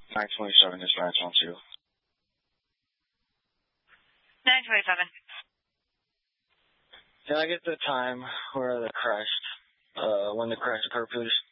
927 is branch on 2. 927. Can I get the time where the crash, when the crash occurred, please?